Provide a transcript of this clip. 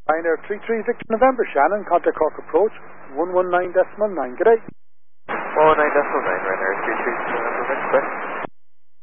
Ryanair 33 Victor November, Shannon, contact Cork approach, 119.9. G'day. 119.9, Ryanair 33 November, next question.